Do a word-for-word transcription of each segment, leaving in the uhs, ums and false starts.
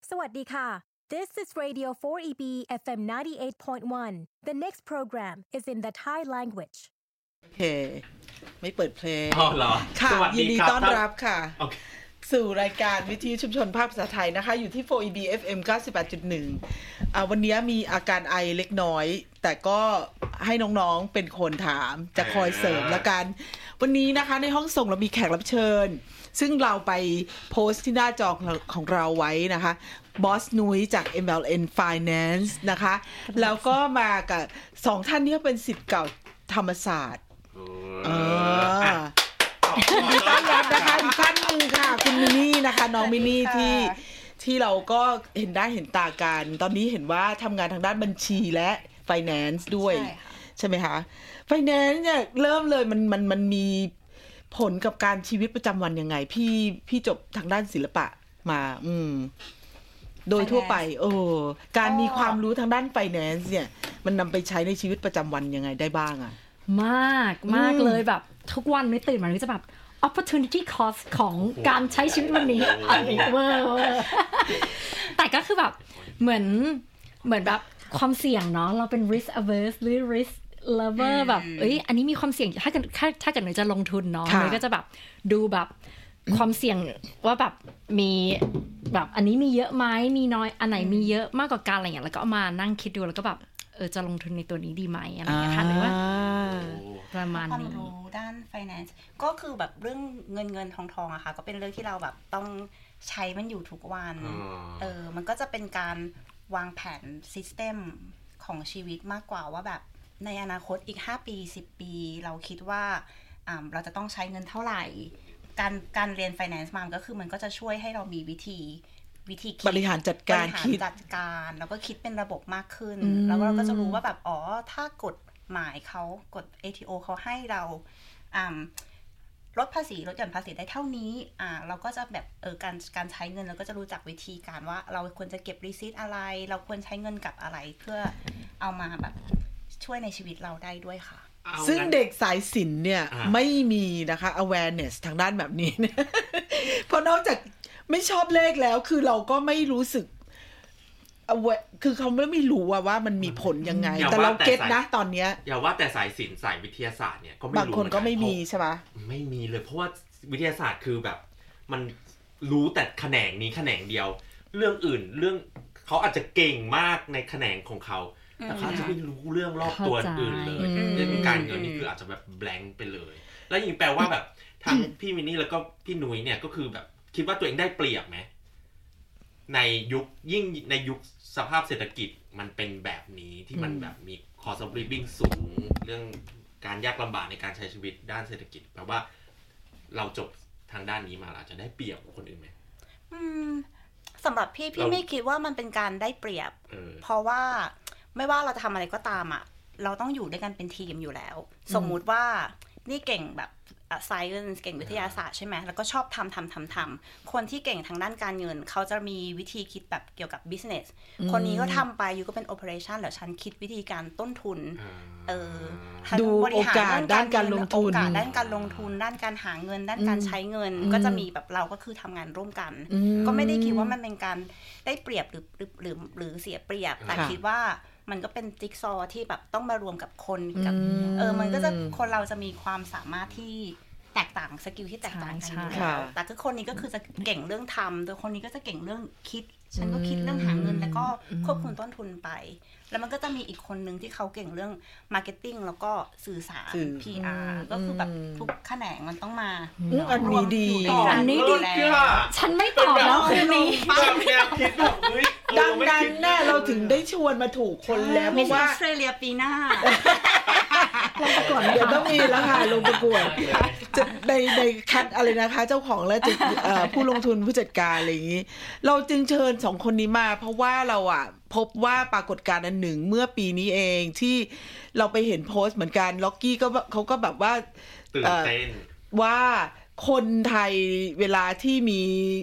สวัสดีค่ะ This is Radio โฟร์ อี บี เอฟ เอ็ม ninety-eight point one. The next program is in the Thai language. โอเคไม่เปิดเพลงอ๋อเหรอค่ะยินดีต้อนรับค่ะ okay. สู่รายการวิทยุชุมชนภาคภาษาไทยนะคะอยู่ที่ โฟร์ อี บี เอฟ เอ็ม เก้าสิบแปดจุดหนึ่ง อ่าวันนี้มีอาการไอเล็กน้อยแต่ก็ให้น้องๆเป็นคนถามจะคอยเสริมละกันวันนี้นะคะในห้องส่งเรามีแขกรับเชิญซึ่งเราไปโพสต์ที่หน้าจอของเราไว้นะคะบอสนุ้ยจาก เอ็ม แอล เอ็น Finance นะคะแล้วก็มากับสองท่านนี้เป็นศิษย์เก่าธรรมศาสตร์เออยินดีต้อนรับนะคะอีกท่านหนึ่งค่ะคุณมินี่นะคะน้องมินี่ที่ที่เราก็เห็นได้เห็นตากันตอนนี้เห็นว่าทำงานทางด้านบัญชีและ Finance ด้วยใช่ไหมคะ Finance เนี่ยเริ่มเลยมันมันมันมีผลกับการชีวิตประจำวันยังไงพี่พี่จบทางด้านศิลปะมาอืมโดยทั่วไปโอ้การมีความรู้ทางด้าน Finance เนี่ยมันนำไปใช้ในชีวิตประจำวันยังไงได้บ้างอะมากมากเลยแบบทุกวันไม่ตื่นมานี่จะแบบ opportunity cost ของการใช้ชีวิตวันนี้อันนี้เวอร์แต่ก็คือแบบเหมือนเหมือนแบบความเสี่ยงเนาะเราเป็น risk averse หรือ risk lover แบบเอ้ยอันนี้มีความเสี่ยงถ้าเกิดถ้าถ้าเกิดหนูจะลงทุนเนาะหนูก็จะแบบดูแบบความเสี่ยงว่าแบบมีแบบอันนี้มีเยอะไหมมีน้อยอันไหนมีเยอะมากกว่ากันอะไรอย่างเงี้ยแล้วก็เอามานั่งคิดดูแล้วก็แบบเออจะลงทุนในตัวนี้ดีไหมอะไรอย่างเงี้ยค่ะหรือว่าประมาณนี้ความรู้ด้าน finance ก็คือแบบเรื่องเงินเงินทองทองอะค่ะก็เป็นเรื่องที่เราแบบต้องใช้มันอยู่ทุกวันเออมันก็จะเป็นการวางแผน system ของชีวิตมากกว่าว่าแบบในอนาคตอีกห้าปีสิบปีเราคิดว่าเราจะต้องใช้เงินเท่าไหร่การการเรียน finance มาก็คือมันก็จะช่วยให้เรามีวิธีวิธีคิดบริหารจัดการคิดจัดการแล้วก็คิดเป็นระบบมากขึ้นแล้วเราก็จะรู้ว่าแบบอ๋อถ้ากฎหมายเขากฎ เอ ที โอ เขาให้เราลดภาษีลดหย่อนภาษีได้เท่านี้อ่าเราก็จะแบบเออการการใช้เงินเราก็จะรู้จักวิธีการว่าเราควรจะเก็บรีซีทอะไรเราควรใช้เงินกับอะไรเพื่อเอามาแบบช่วยในชีวิตเราได้ด้วยค่ะซึ่งเด็กสายศิลป์เนี่ยไม่มีนะคะ awareness ทางด้านแบบนี้นะเพราะนอกจากไม่ชอบเลขแล้วคือเราก็ไม่รู้สึกคือเขาไม่ไม่รู้ว่าว่ามันมีผลยังไงแต่เราเก็ตนะตอนเนี้ยอย่าว่าแต่สายศิลป์สายวิทยาศาสตร์เนี่ยก็ไม่รู้บางคนก็ไม่มีใช่ปะไม่มีเลยเพราะว่าวิทยาศาสตร์คือแบบมันรู้แต่แขนงนี้แขนงเดียวเรื่องอื่นเรื่องเขาอาจจะเก่งมากในแขนงของเขาแต่เขาจะไม่รู้เรื่องรอบตัวอื่นเลยเรื่องการเงินนี่คืออาจจะแบบ blank ไปเลยแล้วยิ่งแปลว่าแบบทางพี่มินนี่แล้วก็พี่นุ้ยเนี่ยก็คือแบบคิดว่าตัวเองได้เปรียบไหมในยุคยิ่งในยุคสภาพเศรษฐกิจมันเป็นแบบนี้ที่มันแบบมี cost of living สูงเรื่องการยากลำบากในการใช้ชีวิตด้านเศรษฐกิจแปลว่าเราจบทางด้านนี้มาเราจะได้เปรียบกว่าคนอื่นไหมอืมสำหรับพี่พี่ไม่คิดว่ามันเป็นการได้เปรียบ เ, เพราะว่าไม่ว่าเราจะทำอะไรก็ตามอ่ะเราต้องอยู่ด้วยกันเป็นทีมอยู่แล้วสมมุติว่านี่เก่งแบบscience เก่งวิทยาศาสตร์ใช่ไหมแล้วก็ชอบทำทำทำทำคนที่เก่งทางด้านการเงินเขาจะมีวิธีคิดแบบเกี่ยวกับ business คนนี้ก็ทำไปอยู่ก็เป็น operation แล้วฉันคิดวิธีการต้นทุนเออดูโอกาสด้านการลงทุนโอกาสด้านการลงทุนด้านการหาเงินด้านการใช้เงินก็จะมีแบบเราก็คือทำงานร่วมกันก็ไม่ได้คิดว่ามันเป็นการได้เปรียบหรือหรือหรือเสียเปรียบแต่คิดว่ามันก็เป็นจิ๊กซอว์ที่แบบต้องมารวมกับคนกับเออมันก็จะคนเราจะมีความสามารถที่แตกต่างสกิลที่แตกต่างกันอยู่แล้วแต่คือคนนี้ก็คือจะเก่งเรื่องทำโดยคนนี้ก็จะเก่งเรื่องคิดฉันก็คิดเรื่องหาเงินแล้วก็ควบคุมต้นทุนไปแล้วมันก็จะมีอีกคนนึงที่เขาเก่งเรื่องมาร์เก็ตติ้งแล้วก็สื่อสาร พี อาร์ ก็คือแบบทุกแขนงมันต้องมาอันนี้ดีอันนี้ดีฉันไม่ตอบแล้วคืนนี้แบบแนวคิดแบบเฮ้ยดังนั้นแน่เราถึงได้ชวนมาถูกคนแล้วเพราะว่าออสเตรเลียปีหน้าลงประกวดเดี๋ยวต้องมีแล้วค่ะลงประกวดจะในในคัดอะไรนะคะเจ้าของและจะผู้ลงทุนผู้จัดการอะไรอย่างนี้เราจึงเชิญสองคนนี้มาเพราะว่าเราอ่ะพบว่าปรากฏการณ์อันหนึ่งเมื่อปีนี้เองที่เราไปเห็นโพสต์เหมือนกันล็อกกี้ก็เขาก็แบบว่าตื่นเต้นว่าคนไทยเวลาที่มี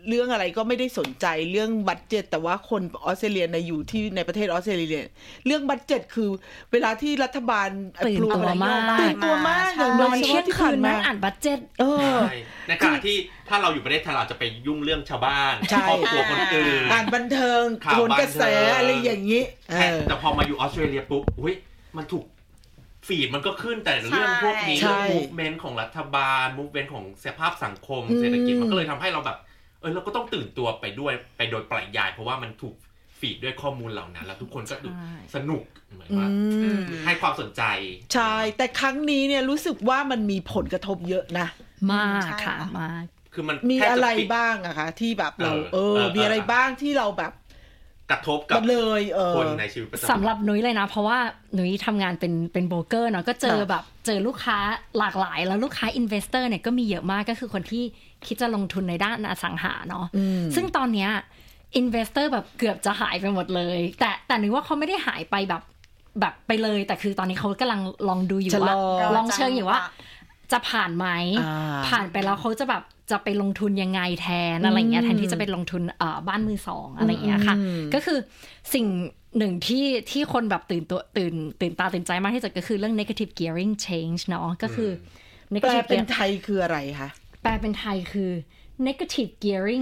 เรื่องอะไรก็ไม่ได้สนใจเรื่องบัดเจ็ตแต่ว่าคนออสเตรเลียในอยู่ที่ในประเทศออสเตรเลียเรื่องบัดเจ็ตคือเวลาที่รัฐบาลตื่นตัวมากตื่นตัวมากอย่างนอนเที่ยงคืนนั่งอ่านบัดเจ็ตเออในขณะที่ถ้าเราอยู่ประเทศไทยเราจะไปยุ่งเรื่องชาวบ้านคครอบครัวคนอื่นอ่านบันเทิงโหนกระแสอะไรอย่างนี้แต่พอมาอยู่ออสเตรเลียปุ๊บอุ้ยมันถูกฟีดมันก็ขึ้นแต่เรื่องพวกนี้เรื่อง movement ของรัฐบาล movement ของสภาพสังคมเศรษฐกิจมันก็เลยทำให้เราแบบเออเราก็ต้องตื่นตัวไปด้วยไปโดยปริยายเพราะว่ามันถูกฟีดด้วยข้อมูลเหล่านั้นแล้วทุกคนก็สนุกเหมือนว่าให้ความสนใจใช่แต่ครั้งนี้เนี่ยรู้สึกว่ามันมีผลกระทบเยอะนะมากค่ะมากคือมันมีอะไรบ้างอะคะที่แบบเราเออมีอะไรบ้างที่เราแบบกระทบกับเลยคนในชีวิตประจำวันสำหรับนุ้ยเลยนะเพราะว่านุ้ยทำงานเป็นเป็นโบรกเกอร์เนาะก็เจอแบบเจอลูกค้าหลากหลายแล้วลูกค้าอินเวสเตอร์เนี่ยก็มีเยอะมากก็คือคนที่คิดจะลงทุนในด้านอสังหาเนาะซึ่งตอนเนี้ยอินเวสเตอร์แบบเกือบจะหายไปหมดเลยแต่แต่นุ้ยว่าเขาไม่ได้หายไปแบบแบบไปเลยแต่คือตอนนี้เขากำลังลองดูอยู่ว่าลองเชิงอยู่ว่าจะผ่านไหมผ่านไปแล้วเขาจะแบบจะไปลงทุนยังไงแทนอะไรเงี้ยแทนที่จะไปลงทุนเอ่อบ้านมือสองอะไรเงี้ยค่ะก็คือสิ่งหนึ่งที่ที่คนแบบตื่นตัวตื่นตื่นตาตื่นใจมากที่สุดก็คือเรื่อง negative gearing change เนาะก็คือ negative แปลเป็นไทยคืออะไรคะแปลเป็นไทยคือ negative gearing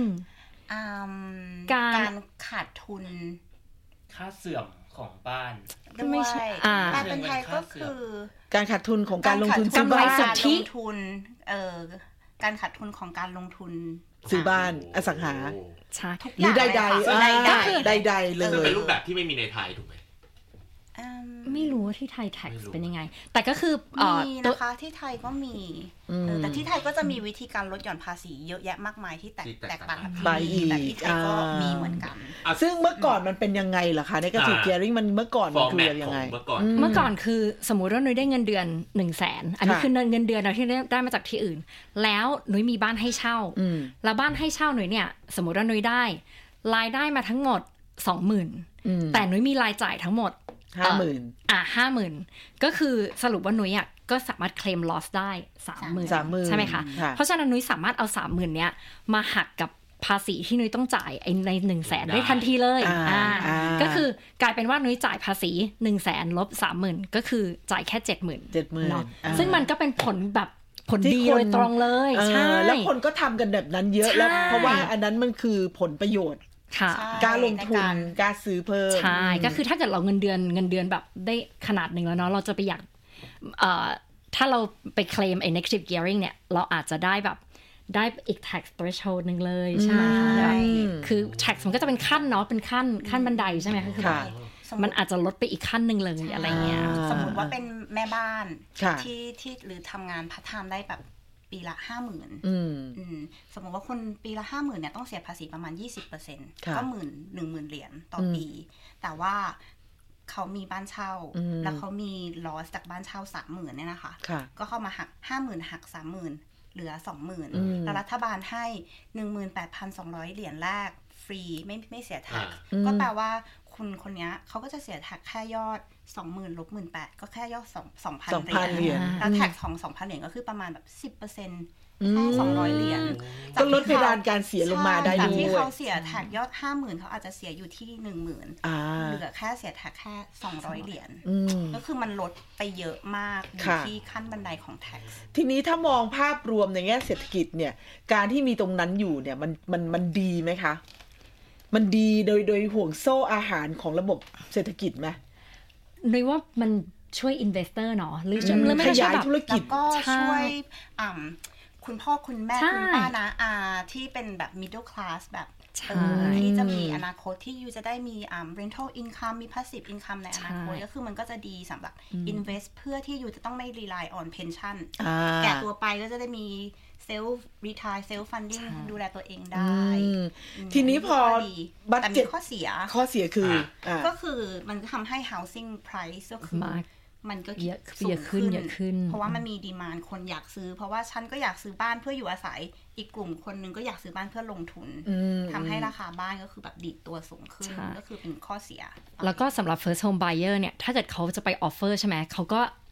การขาดทุนค่าเสื่อมของบ้านไม่ใช่แปลเป็นไทยก็คือการขาดทุนของการลงทุนกำไรสุทธิทุนเอ่อการขาดทุนของการลงทุนซื้อบ้านอสังหาใช่หรือใดๆใดๆเลยเป็นรูปแบบที่ไม่มีในไทยถูกไหมไม่รู้ว่าที่ไทย tax เป็นยังไงแต่ก็คือมีนะคะที่ไทยก็มีแต่ที่ไทยก็จะมีวิธีการลดหย่อนภาษีเยอะแยะมากมายที่แตกแตกต่างกันแต่ที่ไทยก็มีเหมือนกันซึ่งเมื่อก่อนมันเป็นยังไงล่ะคะในกระถิ่น gearing มันเมื่อก่อนมันคือยังไงเมื่อก่อนเมื่อก่อนคือสมมุติว่านุ้ยได้เงินเดือน หนึ่งแสน อันนี้คือเงินเดือนเราที่ได้มาจากที่อื่นแล้วนุ้ยมีบ้านให้เช่าแล้วบ้านให้เช่านุ้ยเนี่ยสมมุติว่านุ้ยได้รายได้มาทั้งหมด สองหมื่น แต่นุ้ยมีรายจ่ายทั้งหมดห้าหมื่นอ่ะห้าหมื่นก็คือสรุปว่านุ้ยอ่ะก็สามารถเคลม loss ได้สามหมื่นใช่ไหมคะเพราะฉะนั้นนุ้ยสามารถเอาสามหมื่นเนี้ยมาหักกับภาษีที่นุ้ยต้องจ่ายในหนึ่งแสนได้ทันทีเลยอ่าก็คือกลายเป็นว่านุ้ยจ่ายภาษีหนึ่งแสนลบสามหมื่นก็คือจ่ายแค่เจ็ดหมื่นเจ็ดหมื่นซึ่งมันก็เป็นผลแบบผลดีโดยตรงเลยใช่แล้วคนก็ทำกันแบบนั้นเยอะแล้วเพราะว่าอันนั้นมันคือผลประโยชน์การลงทุนการซื้อเพิ่มใช่ก็คือถ้าเกิดเราเงินเดือนเงินเดือนแบบได้ขนาดหนึ่งแล้วเนาะเราจะไปอยากถ้าเราไปเคลมไอ้ negative gearing เนี่ยเราอาจจะได้แบบได้อีก tax threshold นึงเลยใช่ไหมคะคือ tax มันก็จะเป็นขั้นเนาะเป็นขั้นขั้นบันไดใช่ไหมคะคือมันอาจจะลดไปอีกขั้นนึงเลยอะไรเงี้ยสมมติว่าเป็นแม่บ้านที่ที่หรือทำงานพาร์ทไทม์ได้แบบปีละห้าหมื่นสมมติว่าคนปีละห้าหมื่นเนี่ยต้องเสียภาษีประมาณ ยี่สิบเปอร์เซ็นต์ ก็หมื่นหนึ่งหมื่นเหรียญต่อปีแต่ว่าเขามีบ้านเช่าแล้วเขามีลอสจากบ้านเช่าสามหมื่นเนี่ยนะคะก็เข้ามาหักห้าหมื่นหักสามหมื่นเหลือสองหมื่นแล้วรัฐบาลให้หนึ่งหมื่นแปดพันสองร้อยเหรียญแรกฟรีไม่ไม่เสียแท็กก็แปลว่าคุณคนนี้เขาก็จะเสียแท็กแค่ยอด สองหมื่น ลบ หนึ่งหมื่นแปดพัน ก็แค่ยอด สองพัน เหรียญแล้วแท็กของ สองพัน เหรียญก็คือประมาณแบบ สิบเปอร์เซ็นต์ แค่สองร้อยเหรียญต้องลดเพดานการเสียลงมาได้ด้วยจากที่เขาเสียแท็กยอด ห้าหมื่น เขาอาจจะเสียอยู่ที่ หนึ่งหมื่น เหลือแค่เสียแท็กแค่สองร้อยเหรียญก็คือมันลดไปเยอะมากอยู่ที่ขั้นบันไดของแท็กทีนี้ถ้ามองภาพรวมในแง่เศรษฐกิจเนี่ยการที่มีตรงนั้นอยู่เนี่ยมันมันมันดีไหมคะมันดีโดยโดยห่วงโซ่อาหารของระบบเศรษฐกิจไหมนึกว่ามันช่วยอินเวสเตอร์เนาะหรือขยายธุรกิจแล้วก็ช่วยคุณพ่อคุณแม่คุณป้านะอาที่เป็นแบบ middle class แบบที่จะมีอนาคตที่ยูจะได้มีอ่า rental income มี passive income ในอนาคตก็คือมันก็จะดีสำหรับ invest เพื่อที่ยูจะต้องไม่ rely on pension แก่ตัวไปก็จะได้มี self retire self funding ดูแลตัวเองได้ทีนี้พอบัตเจ็ตข้อเสียข้อเสียคือก็คือมันทำให้ housing price ก็คือมันก็เยอะเยอะขึ้นเยอะขึ้นเพราะว่ามันมีดีมานด์คนอยากซื้อเพราะว่าฉันก็อยากซื้อบ้านเพื่ออยู่อาศัยอีกกลุ่มคนนึงก็อยากซื้อบ้านเพื่อลงทุนทำให้ราคาบ้านก็คือแบบดีดตัวสูงขึ้นก็คือเป็นข้อเสียแล้วก็สำหรับ first home buyer เนี่ยถ้าเกิดเขาจะไป offer ใช่ไหมเขาก็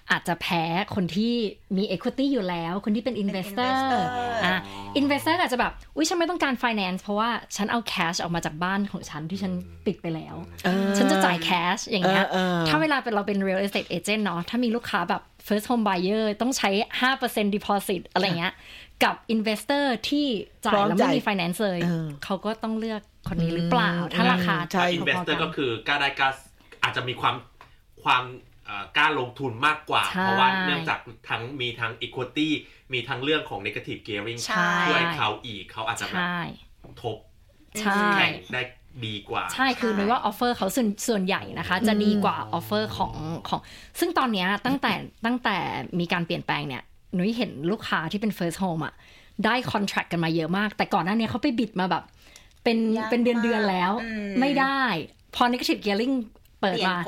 อาจจะแพ้คนที่มี equity อยู่แล้วคนที่เป็น investor อ่ะ investor อาจจะแบบอุ๊ยฉันไม่ต้องการ finance เพราะว่าฉันเอา cash ออกมาจากบ้านของฉันที่ฉันปิดไปแล้วฉันจะจ่าย cash อย่างเงี้ยถ้าเวลาเป็นเราเป็น real estate agent เนาะถ้ามีลูกค้าแบบ first home buyer ต้องใช้ ห้าเปอร์เซ็นต์ deposit อะไรเงี้ยกับ investor ที่จ่ายแล้วไม่มี finance เลยเขาก็ต้องเลือกคนนี้หรือเปล่าถ้าราคาใช่ investor ก็คือกล้าได้กล้าอาจจะมีความความกล้าลงทุนมากกว่าเพราะว่าเนื่องจากทั้งมีทั้ง equity มีทั้งเรื่องของ negative gearing ช่วยเขาอีกเขาอาจจะแบบทบแข่งได้ดีกว่าใช่คือหนูว่าออฟเฟอร์เขาส่วนส่วนใหญ่นะคะจะดีกว่าออฟเฟอร์ของของซึ่งตอนนี้ตั้งแต่ตั้งแต่มีการเปลี่ยนแปลงเนี่ยหนูเห็นลูกค้าที่เป็น first home อ่ะได้คอนแทรคกันมาเยอะมากแต่ก่อนหน้านี้เขาไปบิดมาแบบเป็นเป็นเดือนๆแล้วไม่ได้พอ negative gearing เปิดมา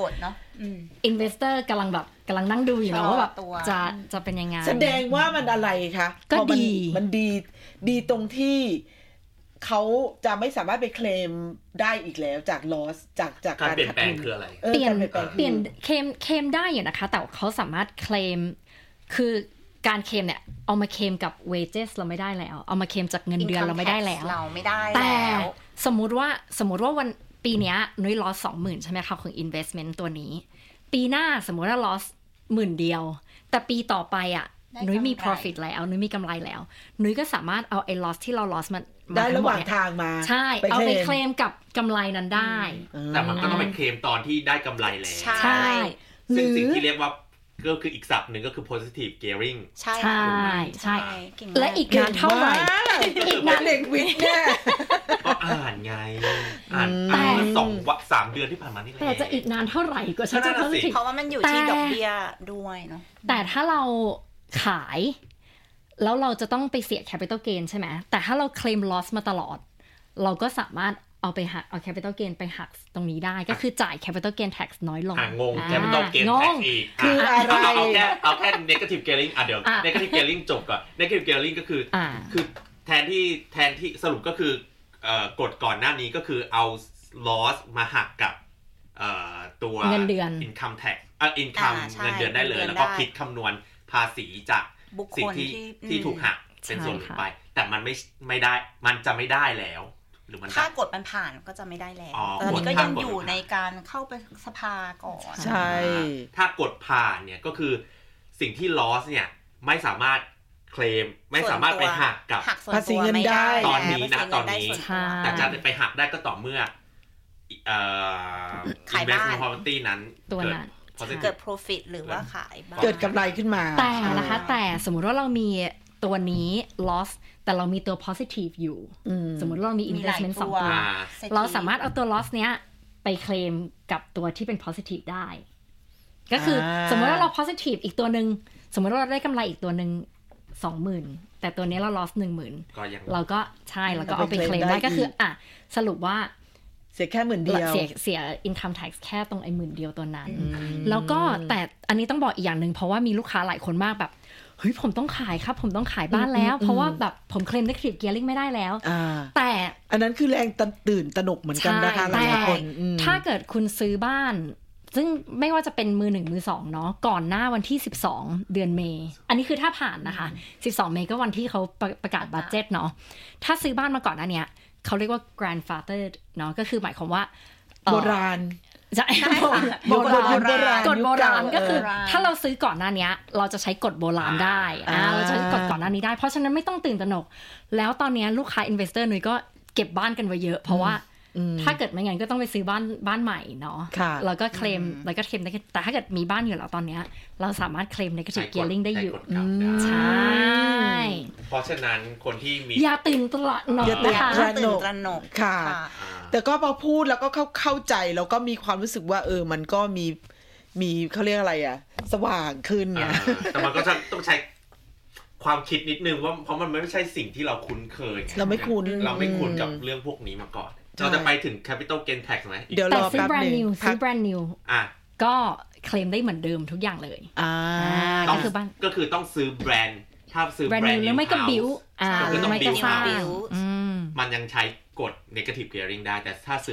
investor กำลังแบบกำลังนั่งดูอยู่นะว่าแบบจะจะเป็นยังไงแสดงว่ามันอะไรคะก็ดีมันดีดีตรงที่เขาจะไม่สามารถไปเคลมได้อีกแล้วจาก loss จากจากการเปลี่ยนแปลงคืออะไรเปลี่ยนเปลี่ยนเคลมเคลมได้อยู่นะคะแต่เขาสามารถเคลมคือการเคลมเนี่ยเอามาเคลมกับ wages เราไม่ได้แล้วเอามาเคลมจากเงินเดือนเราไม่ได้แล้วเราไม่ได้แต่สมมุติว่าสมมุติว่าวันปีนี้นุ้ย loss สองหมื่นใช่ไหมคะของ investment ตัวนี้ปีหน้าสมมุติว่า loss หมื่นเดียวแต่ปีต่อไปอ่ะนุ้ยมี profit แล้วนุ้ยมีกำไรแล้วนุ้ยก็สามารถเอาไอ้ loss ที่เรา loss มาได้ระหว่างทางมาใช่เอาไปเคลมกับกำไรนั้นได้แต่มันก็ต้องไปเคลมตอนที่ได้กำไรแล้วใช่ซึ่งสิ่งที่เรียกว่าก็คืออีกศัพท์หนึ่งก็คือ positive gearing ใช่ใช่ใช่และอีกนานเท่าไหร่อีกนานเด็กวิทย์เนี่ยก็อ่านไงอ่านอ่านสองวันสามเดือนที่ผ่านมานี่แหละแต่จะอีกนานเท่าไหร่กว่าฉันจะ positive เพราะว่ามันอยู่ที่ดอกเบี้ยด้วยเนาะแต่ถ้าเราขายแล้วเราจะต้องไปเสีย capital gain ใช่ไหมแต่ถ้าเราเคลม loss มาตลอดเราก็สามารถเอาไปหักเอา capital gain ไปหักตรงนี้ได้ก็คือจ่าย capital gain tax น้อยลงงง capital gain tax อีกคืออะไรเอาแค่เอาแค่ negative gearing อ่ะเดี๋ยว negative gearing จบก่อน negative gearing ก็คือคือแทนที่แทนที่สรุปก็คือเอ่อกฎก่อนหน้านี้ก็คือเอา loss มาหักกับเอ่อตัวเงินเดือน income tax เอ่อ income เงินเดือนได้เลยแล้วก็คิดคำนวณภาษีจากสิ่งที่ที่ถูกหักเป็นส่วนไปแต่มันไม่ไม่ได้มันจะไม่ได้แล้วหรือมันถ้ากฎมันผ่านก็จะไม่ได้แล้วตอนนี้ก็ยังอยู่ในการเข้าไปสภาก่อนใช่ถ้ากฎผ่านเนี่ยก็คือสิ่งที่ loss เนี่ยไม่สามารถเคลมไม่สามารถไปหักกับภาษีเงินได้ตอนนี้นะตอนนี้แต่จะไปหักได้ก็ต่อเมื่อเอ่อ investment property นั้นตัวนั้นเกิด profit หรือว่าขายเกิดกำไรขึ้นมาแต่นะคะแต่สมมุติว่าเรามีตัวนี้ loss แต่เรามีตัว positive อยู่สมมุติเรามี investment สองตัวเราสามารถเอาตัว loss เนี้ยไปเคลมกับตัวที่เป็น positive ได้ก็คือสมมติว่าเรา positive อีกตัวนึงสมมติว่าเราได้กำไรอีกตัวนึง สองหมื่น แต่ตัวนี้เรา loss หนึ่งหมื่น เราก็ใช่แล้วก็เอาไปเคลมได้ก็คืออ่ะสรุปว่าเสียแค่หมื่นเดียวเสียเสีย income tax แค่ตรงไอ้หมื่นเดียวตัวนั้นแล้วก็แต่อันนี้ต้องบอกอีกอย่างนึงเพราะว่ามีลูกค้าหลายคนมากแบบเฮ้ยผมต้องขายครับผมต้องขายบ้านแล้วเพราะว่าแบบผมเคลม negative gearing ไม่ได้แล้วแต่อันนั้นคือแรงตื่นตระหนกเหมือนกันนะคะหลายคนถ้าเกิดคุณซื้อบ้านซึ่งไม่ว่าจะเป็นมือหนึ่งมือสองเนาะก่อนหน้าวันที่สิบสองเดือนเมษายนอันนี้คือถ้าผ่านนะคะสิบสองเมษายนก็วันที่เขาประกาศบัดเจ็ตเนาะถ้าซื้อบ้านมาก่อนหน้านี้เขาเรียกว่า grandfather เนาะก็คือหมายความว่าโบราณใช่โบราณกฎโบราณก็คือถ้าเราซื้อก่อนหน้านี้เราจะใช้กฎโบราณได้อ่าเราจะใช้กฎก่อนหน้านี้ได้เพราะฉะนั้นไม่ต้องตื่นตระหนกแล้วตอนนี้ลูกค้า investor หนุ่ยก็เก็บบ้านกันไว้เยอะเพราะว่าถ้าเกิดไม่งั้นก็ต้องไปซื้อบ้านบ้านใหม่เนาะแล้วก็เคลมแล้วก็เคลมได้แต่ถ้าเกิดมีบ้านอยู่แล้วตอนนี้เราสามารถเคลม negative gearing ได้อยู่ใช่เพราะฉะนั้นคนที่มีอย่าตื่นตระหนกนะคะอย่าตื่นตระหนกค่ะแต่ก็พอพูดแล้วก็เข้าเข้าใจแล้วก็มีความรู้สึกว่าเออมันก็มีมีเขาเรียกอะไรอ่ะสว่างขึ้นไงแต่มันก็ต้องใช้ความคิดนิดนึงว่าเพราะมันไม่ใช่สิ่งที่เราคุ้นเคยเราไม่คุ้นเราไม่คุ้นกับเรื่องพวกนี้มาก่อนเราจะไปถึง capital gain tax ไหมเดี๋ยวรอแป๊บนึงซื้อ brand new อ่ะก็เคลมได้เหมือนเดิมทุกอย่างเลยอ่าก็คือบ้านก็คือต้องซื้อแบรนด์ถ้าซื้อแบรนด์ new แล้วไม่ก็บิวอ่าก็ต้องบิวสร้างมันยังใช้กฎ negative gearing ได้แต่ถ้าซื้อ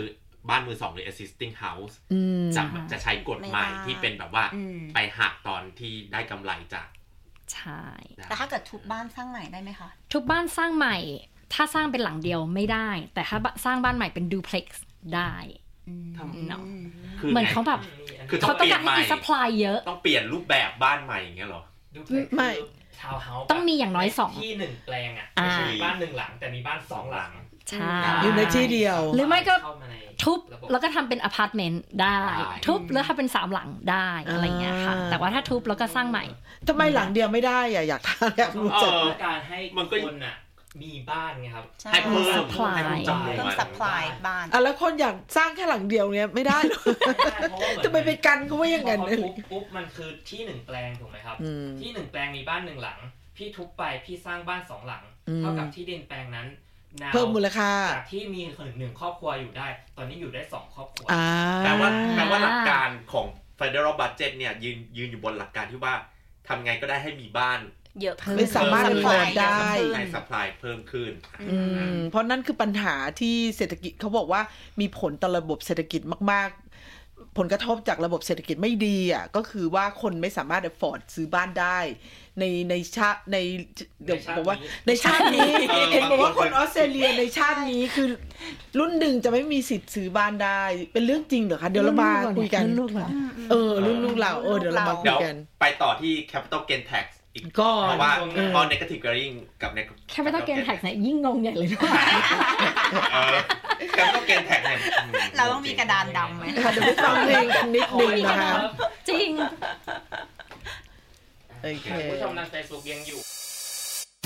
บ้านมือสองหรือ existing house อืมจะจะใช้กฎใหม่ไม่ได้ที่เป็นแบบว่าอืมไปหักตอนที่ได้กำไรจากใช่แต่ถ้าเกิดทุบบ้านสร้างใหม่ได้ไหมคะทุกบ้านสร้างใหม่ถ้าสร้างเป็นหลังเดียวไม่ได้ แต่ถ้าสร้างบ้านใหม่เป็นดูเพล็กซ์ได้ทำเนาะคือเหมือนเขาแบบคือต้อเขางต้เปองลี่กาย รนให้ใหม่มีซัพพลายเยอะต้องเปลี่ยนรูปแบบบ้านใหม่อย่างเงี้ยเหรอไม่ทาวน์เฮาส์ต้องมีอย่างน้อยสองที่หนึ่งแปลงอ่ะอ่าไม่ใช่มีบ้านหนึ่งหลังแต่มีบ้านสองหลังใช่อยู่ในที่เดียวหรือไม่ก็เข้าาในทุบระบบแล้วก็ทำเป็นอพาร์ตเมนต์ได้ได้ทุบแล้วถ้าเป็นสามหลังได้อะไรเงี้ยค่ะอ่าแต่ว่าถ้าทุบแล้วก็สร้างใหม่ทำไมหลังเดียวไม่ได้อ่ะอยากทานอยากรู้จักเออการให้มันก็คนอ่ะมีบ้านไงครับใช่ให้เพิ่ม supply ให้เพิ่มจำนวนเพิ่ม supply บ้านอ่ะแล้วคนอยากสร้างแค่หลังเดียวเนี้ยไม่ได้หรอไม่ได้เพราะว่าเหมือนทำไมไปกันเขาว่าอย่างนั้นพอเขาทุบปุ๊บมันคือที่หนึ่งแปลงถูกไหมครับอืมที่หนึ่งแปลงมีบ้านหนึ่งหลัง พี่ทุบไปพี่สร้างบ้านสองหลังอืมเท่ากับที่ดินแปลงนั้น now เพิ่มมูลค่าจากที่มีคนหนึ่งครอบครัวอยู่ได้ ตอนนี้อยู่ได้สองครอบครัวอ่าแปลว่าแปลว่าหลักการของ Federal Budget เนี่ยยืนยืนอยู่บนหลักการที่ว่าทำไงก็ได้ให้มีบ้านเยอะขึ้นไม่สามารถ supply afford ได้เยอะในขึ้น supply เพิ่มขึ้นอืมเพราะนั่นคือปัญหาที่เศรษฐกิจเขาบอกว่ามีผลต่อระบบเศรษฐกิจมากๆ ผลกระทบจากระบบเศรษฐกิจไม่ดีอ่ะก็คือว่าคนไม่สามารถ afford ซื้อบ้านได้ในในชาติในเดี๋ยวบอกว่าในชาตินี้เออเห็นบอกว่าบางคคนนออสเตรเลียในชาตินี้คือรุ่นหนึ่งจะไม่มีสิทธิ์ซื้อบ้านได้ เป็นเรื่องจริงเหรอคะเดี๋ยวเรามาคุยกันรุ่นลูกเราเออรุ่นลูกเราเออเดี๋ยวเรามาคุเดี๋ยยวกันไปต่อที่ capital gain tax อีกก็เพราะว่าเออพอ negative gearing กับ negative แค่ไม่ต้องเกณฑ์แท็กเนี่ยยิ่งงงใหญ่เลยนะเออ capital gain tax เนี่ยเราต้องมีกระดานดำไหมค่ะเดี๋ยวไปฟังเพลงกันนิดนึงนะคะจริงโอเคผู้ชมทาง Facebook ยังอยู่